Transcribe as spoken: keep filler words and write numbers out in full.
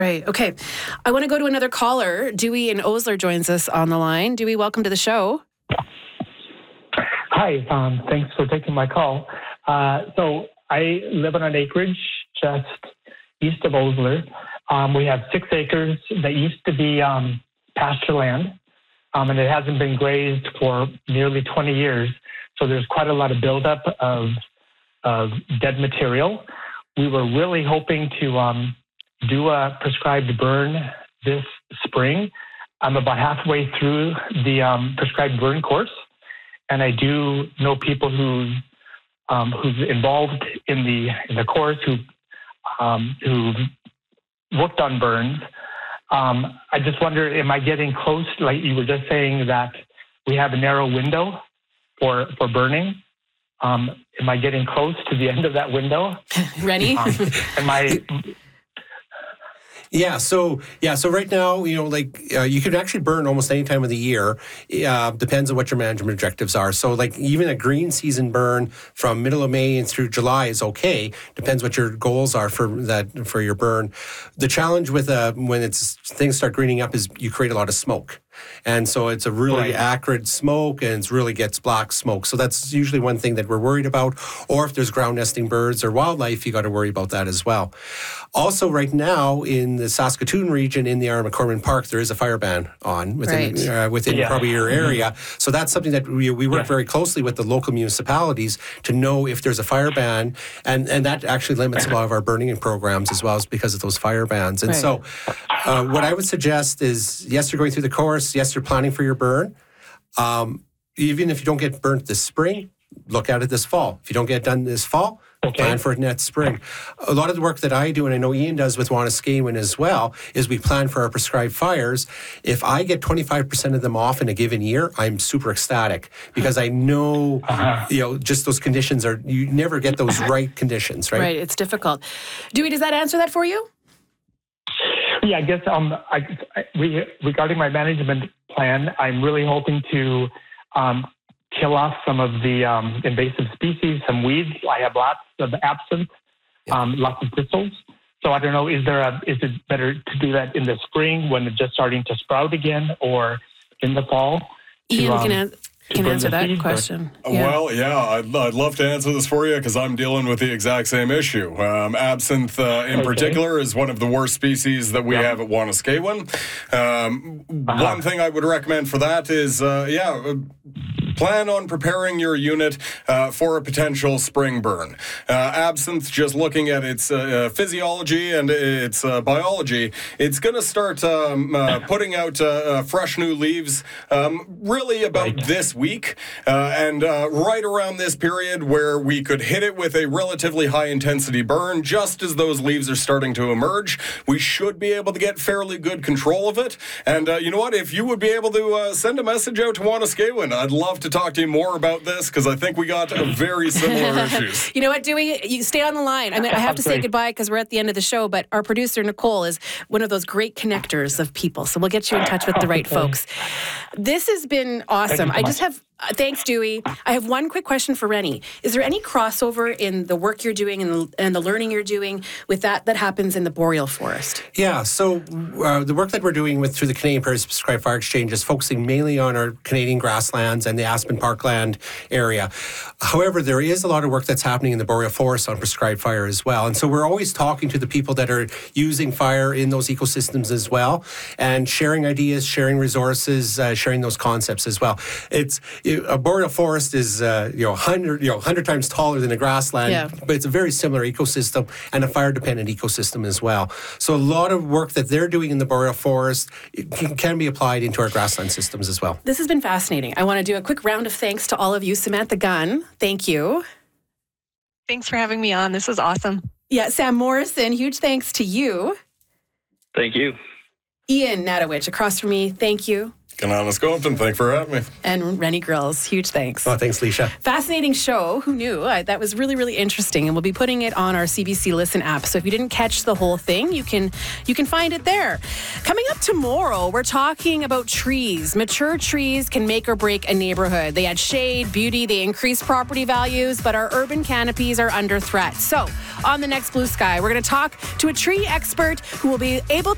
Right. Okay. I want to go to another caller. Dewey in Osler joins us on the line. Dewey, welcome to the show. Hi. Um, thanks for taking my call. Uh, so I live on an acreage just east of Osler. Um, we have six acres that used to be um, pasture land, um, and it hasn't been grazed for nearly twenty years. So there's quite a lot of buildup of, of dead material. We were really hoping to um, do a prescribed burn this spring. I'm about halfway through the um, prescribed burn course, and I do know people who um, who's involved in the in the course who um, who worked on burns. Um, I just wonder, am I getting close? Like you were just saying that we have a narrow window for for burning. Um, am I getting close to the end of that window? Ready? Um, am I? Yeah, so yeah, so right now, you know, like uh, you can actually burn almost any time of the year. Uh, depends on what your management objectives are. So, like even a green season burn from middle of May and through July is okay. Depends what your goals are for that for your burn. The challenge with uh, when it's things start greening up is you create a lot of smoke. And so it's a really right. acrid smoke, and it really gets black smoke. So that's usually one thing that we're worried about. Or if there's ground nesting birds or wildlife, you got to worry about that as well. Also, right now in the Saskatoon region, in the Ira McCormick Park, there is a fire ban on within right. uh, within yeah. probably your area. Mm-hmm. So that's something that we we work yeah. very closely with the local municipalities to know if there's a fire ban, and and that actually limits a lot of our burning programs as well, as because of those fire bans. And right. so, uh, what I would suggest is, yes, you're going through the course. Yes, you're planning for your burn. Um, even if you don't get burnt this spring, look at it this fall. If you don't get it done this fall, okay. plan for it next spring. A lot of the work that I do, and I know Ian does with Wanuskewin as well, is we plan for our prescribed fires. If I get twenty-five percent of them off in a given year, I'm super ecstatic because I know, uh-huh. you know, just those conditions are, you never get those right conditions, right? Right, it's difficult. Dewey, does that answer that for you? Yeah, I guess um, I, I, we, regarding my management plan, I'm really hoping to um, kill off some of the um, invasive species, some weeds. I have lots of absinthe, um, lots of thistles. So I don't know, is there a, is it better to do that in the spring when it's just starting to sprout again, or in the fall? Ian to, um, can, an- can answer that question. Or, yeah. Well, yeah, I'd, I'd love to answer this for you because I'm dealing with the exact same issue. Um, absinthe, uh, in okay. particular, is one of the worst species that we yeah. have at Wanuskewin. Um, uh-huh. One thing I would recommend for that is, uh, yeah, plan on preparing your unit uh, for a potential spring burn. Uh, absinthe, just looking at its uh, physiology and its uh, biology, it's going to start um, uh, putting out uh, uh, fresh new leaves um, really about right. this week. Uh, and uh, right around this period where we could hit it with a relatively high intensity burn, just as those leaves are starting to emerge, we should be able to get fairly good control of it. And uh, you know what? If you would be able to uh, send a message out to Wanuskewin, I'd love to talk to you more about this because I think we got uh, very similar issues. You know what, Dewey? You stay on the line. I mean, I have to say goodbye because we're at the end of the show, but our producer, Nicole, is one of those great connectors of people. So we'll get you in touch with the right folks. This has been awesome. I just have... Uh, thanks, Dewey. I have one quick question for Rennie. Is there any crossover in the work you're doing and the, and the learning you're doing with that that happens in the boreal forest? Yeah, so uh, the work that we're doing with through the Canadian Prairies Prescribed Fire Exchange is focusing mainly on our Canadian grasslands and the Aspen Parkland area. However, there is a lot of work that's happening in the boreal forest on prescribed fire as well. And so we're always talking to the people that are using fire in those ecosystems as well and sharing ideas, sharing resources, uh, sharing those concepts as well. It's A boreal forest is, uh, you know, hundred, you know, hundred times taller than a grassland, yeah. but it's a very similar ecosystem and a fire-dependent ecosystem as well. So a lot of work that they're doing in the boreal forest can, can be applied into our grassland systems as well. This has been fascinating. I want to do a quick round of thanks to all of you. Samantha Gunn, thank you. Thanks for having me on. This was awesome. Yeah, Sam Morrison, huge thanks to you. Thank you. Ian Natowich, across from me, thank you. Kanana Scompton, thanks for having me. And Rennie Grills, huge thanks. Oh, thanks, Leisha. Fascinating show. Who knew? I, that was really, really interesting. And we'll be putting it on our C B C Listen app. So if you didn't catch the whole thing, you can you can find it there. Coming up tomorrow, we're talking about trees. Mature trees can make or break a neighborhood. They add shade, beauty, they increase property values, but our urban canopies are under threat. So on the next Blue Sky, we're going to talk to a tree expert who will be able to